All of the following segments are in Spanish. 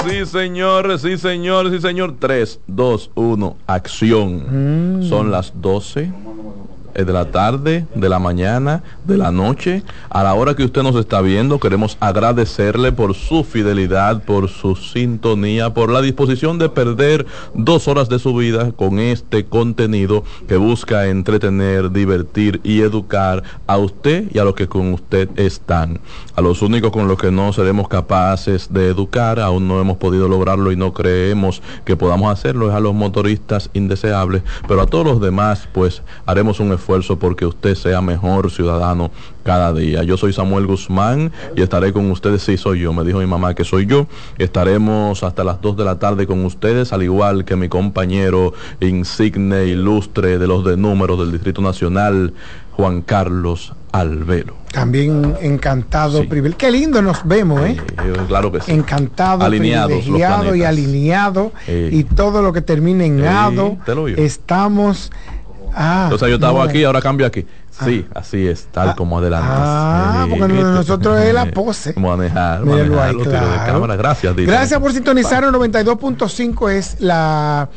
Sí, señor, sí, señor, sí, señor. 3, 2, 1, acción. Son las 12 de la tarde, de la mañana, de la noche. A la hora que usted nos está viendo, queremos agradecerle por su fidelidad, por su sintonía, por la disposición de perder 2 horas de su vida con este contenido que busca entretener, divertir y educar a usted y a los que con usted están. A los únicos con los que no seremos capaces de educar, aún no hemos podido lograrlo y no creemos que podamos hacerlo, es a los motoristas indeseables, pero a todos los demás, pues haremos un esfuerzo porque usted sea mejor ciudadano cada día. Yo soy Samuel Guzmán y estaré con ustedes. Sí, soy yo, me dijo mi mamá que soy yo. Estaremos hasta las 2 de la tarde con ustedes, al igual que mi compañero insigne, ilustre de los de números del Distrito Nacional, Juan Carlos Albelo. También encantado, sí. Qué lindo nos vemos, claro que sí. Encantado, alineados, privilegiado y alineado, y todo lo que termine en ado. Estamos... Entonces yo estaba aquí, ahora cambio aquí. Sí, así es, tal como adelante. Porque nosotros es la pose. Manejar claro. Tiro de cámara. Gracias, dice. Gracias por sintonizar. El 92.5 es la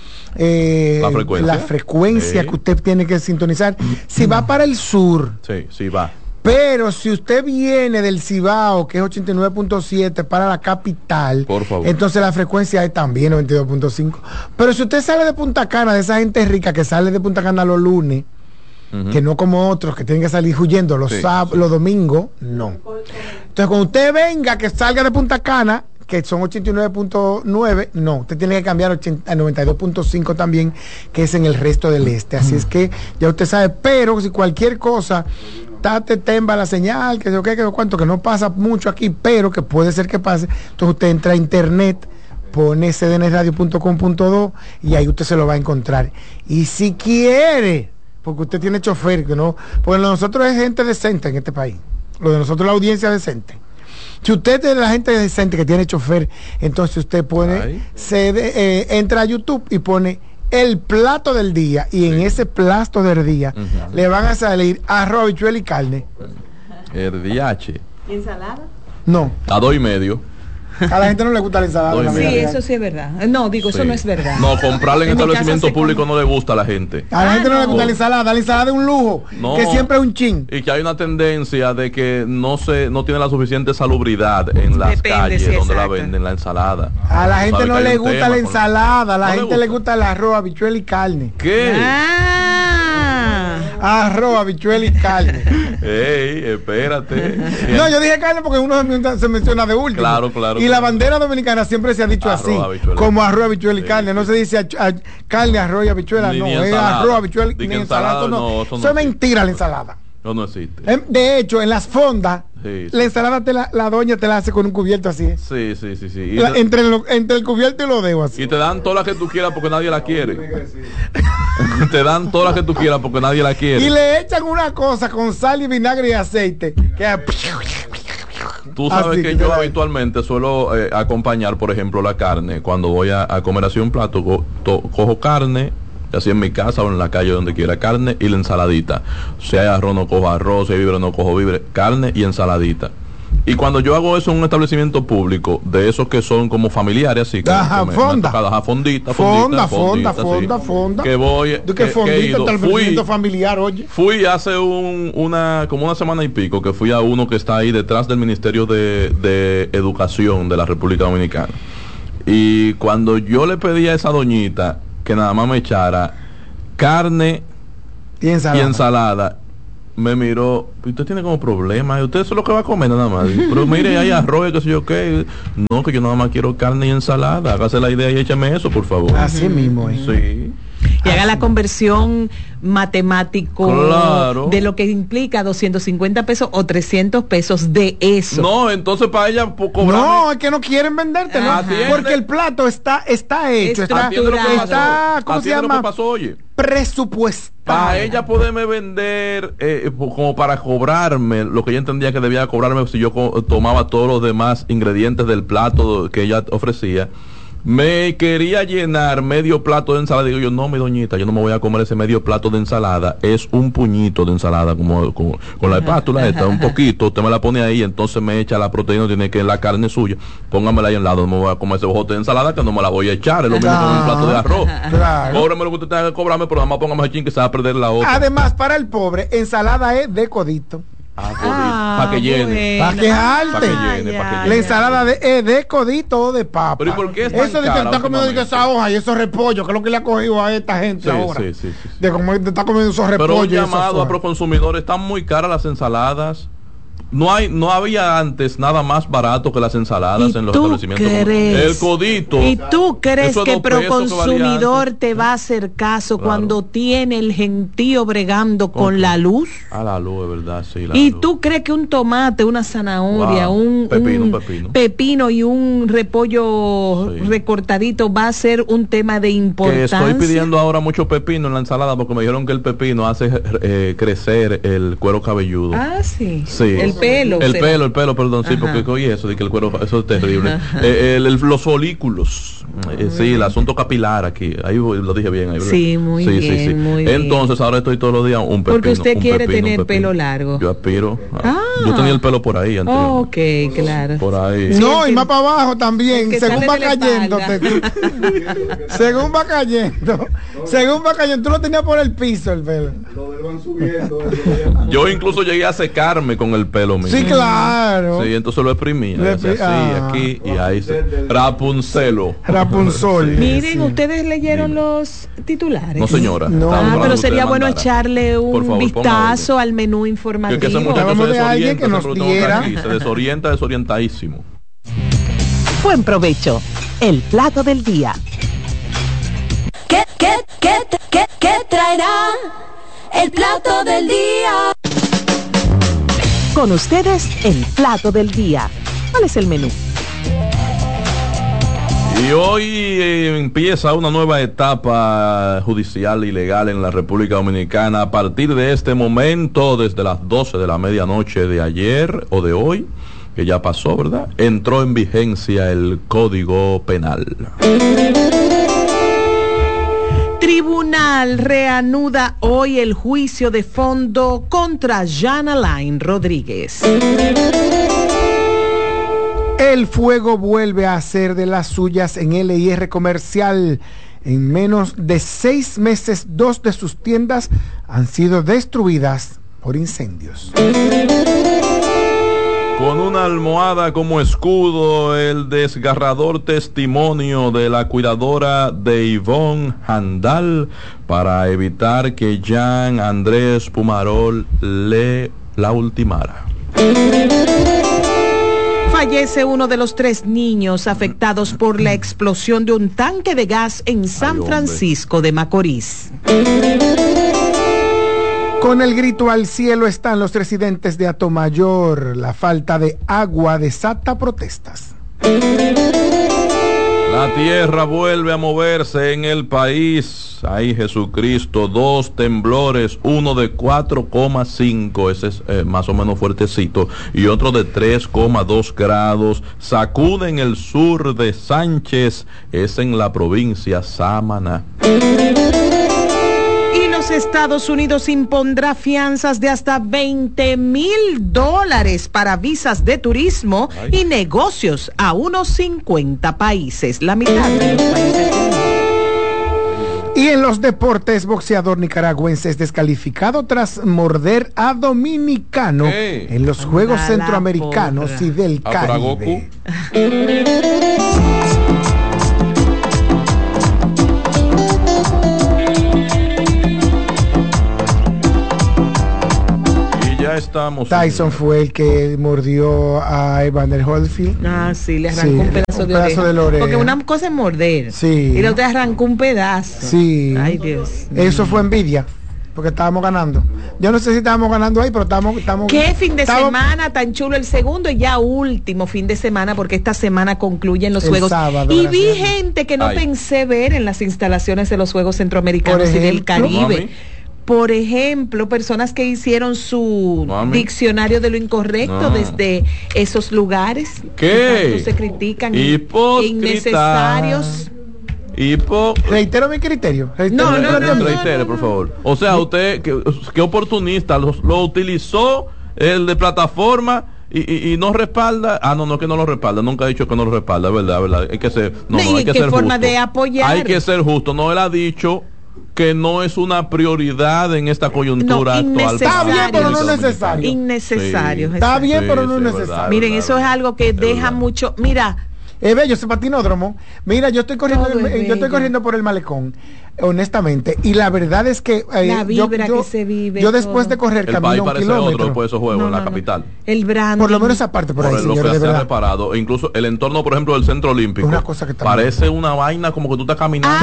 frecuencia que usted tiene que sintonizar. Si va para el sur. Sí, va. Pero si usted viene del Cibao, que es 89.7 para la capital, por favor, entonces la frecuencia es también 92.5. Pero si usted sale de Punta Cana, de esa gente rica que sale de Punta Cana los lunes, que no como otros que tienen que salir huyendo los domingos, no. Entonces cuando usted venga, que salga de Punta Cana, que son 89.9, no, usted tiene que cambiar a 92.5 también, que es en el resto del este. Así es que ya usted sabe, pero si cualquier cosa temba la señal, que yo qué, que yo cuánto, que no pasa mucho aquí, pero que puede ser que pase, entonces usted entra a internet, pone cdnradio.com.do y ahí usted se lo va a encontrar. Y si quiere, porque usted tiene chofer, que no, porque nosotros es gente decente en este país, lo de nosotros es la audiencia decente. Si usted es la gente decente que tiene chofer, entonces usted pone entra a YouTube y pone el plato del día, y en ese plato del día le van a salir arroz, habichuela y carne. El DH. ¿Y ensalada? No. A 2.5. A la gente no le gusta la ensalada. Sí, eso sí es verdad. No, digo, eso no es verdad. No, comprarle en establecimiento público no le gusta a la gente. A la gente no le gusta la ensalada es un lujo, que siempre es un chin. Y que hay una tendencia de que no tiene la suficiente salubridad en las calles donde la venden la ensalada. A la gente no le gusta la ensalada, a la gente le gusta el arroz, habichuela y carne. ¿Qué? Arroz, habichuela y carne. Ey, espérate. No, yo dije carne porque uno se menciona de último. Claro. Y la bandera dominicana siempre se ha dicho arroz, así, habichuela, como arroz, habichuela y carne. No se dice carne, arroz y habichuela, no. Es arroz, habichuela y ensalada. No, eso es mentira, la ensalada. No existe. De hecho, en las fondas, la ensalada la doña te la hace con un cubierto así. Sí. Entre el cubierto y los dedos así. Y te dan todas las que tú quieras porque nadie la quiere. Te dan todas las que tú quieras porque nadie la quiere. Y le echan una cosa con sal y vinagre y aceite. Tú sabes que yo habitualmente suelo acompañar, por ejemplo, la carne. Cuando voy a comer así un plato, cojo carne, así en mi casa o en la calle, donde quiera, carne y la ensaladita. Si hay arroz, no cojo arroz, si hay víveres, no cojo víveres, carne y ensaladita. Y cuando yo hago eso en un establecimiento público, de esos que son como familiares, así que fonda, que voy, establecimiento familiar, oye. Fui hace como una semana y pico, que fui a uno que está ahí detrás del Ministerio de Educación de la República Dominicana. Y cuando yo le pedí a esa doñita que nada más me echara carne y ensalada, me miró, usted tiene como problema, usted eso es lo que va a comer nada más. Pero mire, hay arroz, qué sé yo qué. No, que yo nada más quiero carne y ensalada. Hágase la idea y échame eso, por favor. Así mismo, Sí. Y haga la conversión matemático de lo que implica 250 pesos o 300 pesos de eso. No, entonces para ella cobrar. No, es que no quieren venderte, ¿no? Porque el plato está hecho, está ¿cómo se llama? Presupuesto. Para ella poderme vender, como para cobrarme lo que ella entendía que debía cobrarme si yo tomaba todos los demás ingredientes del plato que ella ofrecía. Me quería llenar medio plato de ensalada. Digo yo, no, mi doñita, yo no me voy a comer ese medio plato de ensalada. Es un puñito de ensalada, como con la espátula esta, un poquito. Usted me la pone ahí, entonces me echa la proteína, tiene que la carne suya. Póngamela ahí al lado. No me voy a comer ese bojote de ensalada que no me la voy a echar. Es lo mismo con un plato de arroz. Claro. Cóbrame lo que usted tenga que cobrarme, pero nada más póngame ese chin que se va a perder la otra. Además, para el pobre, ensalada es de codito. Para que llene, para que jalte. La ensalada de codito o de papa. Pero ¿y por qué es tan eso de que está comiendo esa hoja y esos repollos, que es lo que le ha cogido a esta gente ahora. Sí. De comer, está comiendo esos repollos. Pero un llamado a proconsumidores, están muy caras las ensaladas. No había antes nada más barato que las ensaladas en los establecimientos. El codito. ¿Y tú crees que Proconsumidor te va a hacer caso cuando tiene el gentío bregando con la luz? A la luz, es verdad, sí. ¿Y tú crees que un tomate, una zanahoria, un pepino y un repollo recortadito va a ser un tema de importancia? Que estoy pidiendo ahora mucho pepino en la ensalada porque me dijeron que el pepino hace crecer el cuero cabelludo. Ah, sí. Sí. El pelo, perdón, sí, porque oye eso de que el cuero, eso es terrible. Los folículos, sí, el asunto capilar aquí, ahí lo dije bien. Ahí, sí, muy bien, muy bien. Entonces ahora estoy todos los días un pepino. Porque usted quiere tener pelo largo. Yo aspiro. Yo tenía el pelo por ahí antes. Ok, claro. Por ahí. No, y más para abajo también, según va cayendo. Según va cayendo, tú lo tenías por el piso el pelo. Lo van subiendo. Yo incluso llegué a secarme con el pelo mío. Sí, claro. Sí, entonces lo exprimía. Así, aquí y ahí. Rapunzel. Miren, ¿ustedes leyeron los titulares? No, señora. No. Pero sería bueno echarle un vistazo al menú informativo. Que ese muchacho se desorienta, que nos diera. Se desorienta, desorientadísimo. Buen provecho. El plato del día. ¿Qué traerá el plato del día? Con ustedes, el plato del día. ¿Cuál es el menú? Y hoy empieza una nueva etapa judicial y legal en la República Dominicana. A partir de este momento, desde las 12 de la medianoche de ayer o de hoy, que ya pasó, ¿verdad? Entró en vigencia el Código Penal. Tribunal reanuda hoy el juicio de fondo contra Jean Alain Rodríguez. El fuego vuelve a hacer de las suyas en LIR Comercial. En menos de 6 meses, 2 de sus tiendas han sido destruidas por incendios. Con una almohada como escudo, el desgarrador testimonio de la cuidadora de Ivonne Handal para evitar que Jean Andrés Pumarol la ultimara. Fallece uno de los 3 niños afectados por la explosión de un tanque de gas en San Francisco de Macorís. Con el grito al cielo están los residentes de Atomayor. La falta de agua desata protestas. La tierra vuelve a moverse en el país. Ay, Jesucristo, 2 temblores, uno de 4,5, ese es más o menos fuertecito, y otro de 3,2 grados. Sacuden el sur de Sánchez, es en la provincia Samaná. Estados Unidos impondrá fianzas de hasta $20,000 para visas de turismo y negocios a unos 50 países, la mitad de los países del mundo. Y en los deportes, boxeador nicaragüense es descalificado tras morder a dominicano en los Juegos Centroamericanos y del Caribe. Estamos Tyson fue el que mordió a Evander Holyfield. Ah, sí, le arrancó un pedazo de oreja. Porque una cosa es morder. Sí. Y la otra arrancó un pedazo. Sí. Ay, Dios. Eso fue envidia. Porque estábamos ganando. Yo no sé si estábamos ganando ahí, pero estamos. ¿Qué fin de semana tan chulo el segundo y ya último fin de semana? Porque esta semana concluyen los Juegos. Sábado, y vi gente que no pensé ver en las instalaciones de los Juegos Centroamericanos y del Caribe. por ejemplo, personas que hicieron su diccionario de lo incorrecto desde esos lugares que tanto se critican innecesarios. Reitero mi criterio. No, reitere, por favor. O sea, usted, ¿qué oportunista lo utilizó el de plataforma? Y no respalda, no que no lo respalda, nunca ha dicho que no lo respalda, verdad, hay que ser, hay que ser forma justo. De apoyar. Hay que ser justo, no él ha dicho que no es una prioridad en esta coyuntura actual. Está bien, pero no necesario. Innecesario. Sí. Está bien, pero no es necesario. Miren, eso es algo que deja mucho, mira. Es bello ese patinódromo. Mira, yo estoy corriendo por el malecón, honestamente, y la verdad es que la vibra que se vive. Yo después de correr camino un kilómetro. Otro después de esos juegos en la capital. El branding. Por lo menos esa parte por ahí, señor, lo que se ha reparado, e incluso el entorno, por ejemplo, del Centro Olímpico. Una cosa que parece una vaina como que tú estás caminando.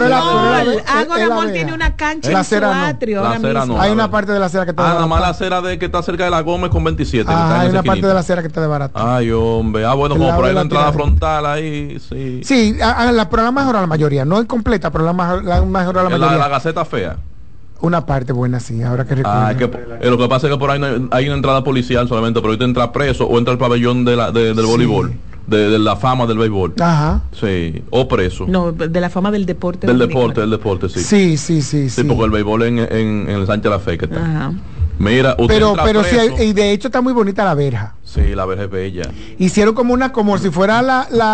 Agora Mall tiene una cancha en su atrio. Hay una parte de la acera que está nada más la acera de que está cerca de la Gómez con 27. Hay una parte de la acera que está de barata. Ay, hombre. Bueno, como por ahí la entrada frontal ahí, sí. Sí, la programa mejora la mayoría, no es completa, pero la mejora la mayoría. La Gaceta fea. Una parte buena, sí, ahora que recuerdo. Lo que pasa es que por ahí hay una entrada policial solamente, pero ahorita entra preso o entra al pabellón del voleibol, de la fama del béisbol. Ajá. Sí, o preso. No, de la fama del deporte. Del deporte, sí. Sí, porque el béisbol en el Sánchez La Fe que está. Ajá. Mira, pero sí, y de hecho está muy bonita la verja. Sí, la verja es bella. Hicieron como si fuera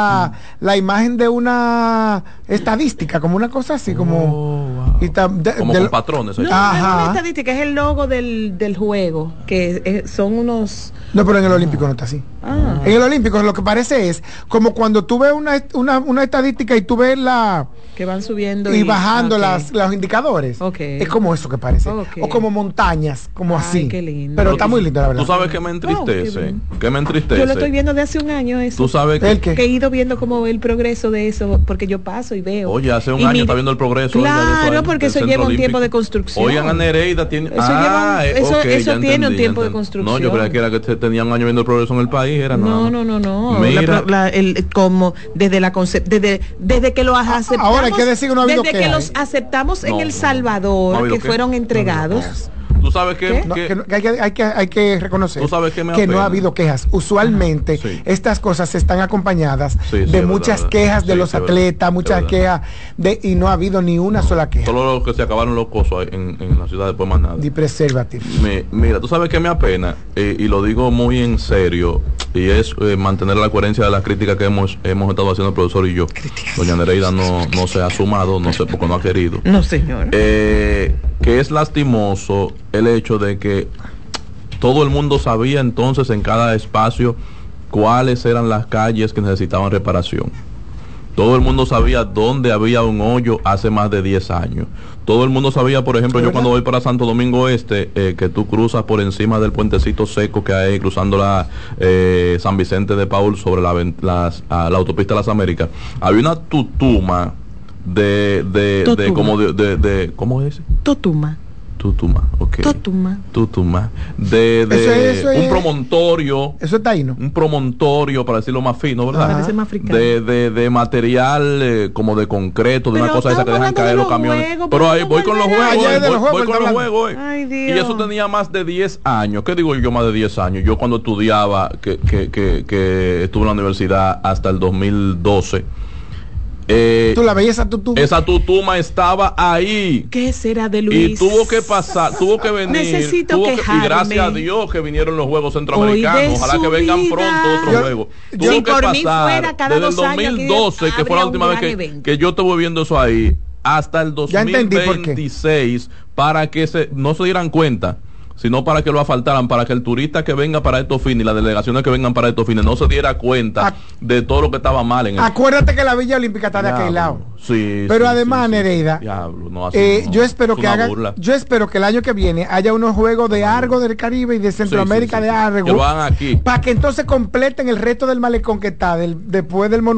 la imagen de una estadística, como una cosa así, como con patrones. No es una estadística, es el logo del juego, que son unos... No, pero en el Olímpico no está así. En el Olímpico lo que parece es como cuando tú ves una estadística y tú ves que van subiendo y bajando los indicadores. Es como eso que parece. O como montañas, como así. Qué lindo. Pero está muy lindo, la verdad. Tú sabes que me entristece. ¿Qué me entristece? Yo lo estoy viendo de hace un año eso. Tú sabes que he ido viendo como el progreso de eso, porque yo paso y veo. Oye, hace un año está viendo el progreso. Claro, porque eso lleva un tiempo de construcción. Oigan, a Nereida tiene... Eso tiene un tiempo de construcción. No, yo creía que era que tenía un año viendo el progreso en el país. No. Mira. Como desde que lo aceptamos. Ahora hay que decir que no ha habido desde que los aceptamos en El Salvador, que fueron entregados. Tú sabes que hay que reconocer que no ha habido quejas. Usualmente estas cosas están acompañadas de muchas quejas de los atletas, muchas quejas y no ha habido ni una sola queja. Solo los que se acabaron los cosos en la ciudad, después más nada. Ni preservativos. Mira, tú sabes que me apena, y lo digo muy en serio, y es mantener la coherencia de las críticas que hemos estado haciendo el profesor y yo. Doña Nereida no se ha sumado, no sé por qué no ha querido. No, señor. Que es lastimoso el hecho de que todo el mundo sabía entonces en cada espacio cuáles eran las calles que necesitaban reparación. Todo el mundo sabía dónde había un hoyo hace más de 10 años. Todo el mumundo sabía, por ejemplo, yo cuando voy para Santo Domingo Este, que tú cruzas por encima del puentecito seco que hay cruzando la San Vicente de Paul sobre la autopista de las Américas. Había una tutuma ¿cómo es? Tutuma, ok. Tutuma. Un promontorio. Eso está ahí, ¿no? Un promontorio, para decirlo más fino, ¿verdad? Parece más africano. De material como de concreto, de una cosa esa que dejan caer los camiones. Pero ahí voy con los juegos, voy con los juegos. Ay, Dios. Y eso tenía más de 10 años. ¿Qué digo yo más de 10 años? Yo cuando estudiaba, que estuve en la universidad hasta el 2012, ¿tú la veías esa tutuma? Esa tutuma estaba ahí. ¿Qué será de Luis? Y tuvo que pasar, tuvo que venir. Necesito quejarme. Y gracias a Dios que vinieron los Juegos Centroamericanos. Ojalá que vengan pronto otros juegos. Tuvo que pasar desde el 2012, que fue la última vez que yo estuve viendo eso ahí, hasta el 2026, para que no se dieran cuenta, sino para que lo asfaltaran, para que el turista que venga para estos fines y las delegaciones que vengan para estos fines no se diera cuenta de todo lo que estaba mal en el... Acuérdate que la Villa Olímpica está de aquel lado. Sí, pero además, Nereida, yo espero que el año que viene haya unos juegos de Argo del Caribe y de Centroamérica de Argo, que lo hagan aquí, para que entonces completen el resto del malecón que está después del monumento.